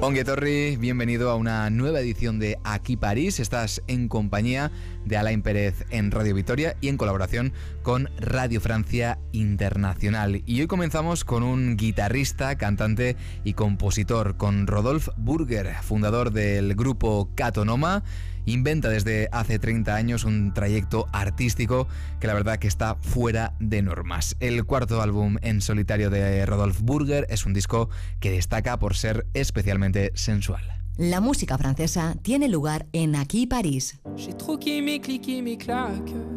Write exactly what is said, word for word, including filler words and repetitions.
Ongi etorri, bienvenido a una nueva edición de Aquí París. Estás en compañía de Alain Pérez en Radio Vitoria y en colaboración con Radio Francia Internacional. Y hoy comenzamos con un guitarrista, cantante y compositor, con Rodolphe Burger, fundador del grupo Katonoma. Inventa desde hace treinta años un trayecto artístico que la verdad que está fuera de normas. El cuarto álbum en solitario de Rodolphe Burger es un disco que destaca por ser especialmente sensual. La música francesa tiene lugar en Aquí París. J'ai troqué mes clics et mes claques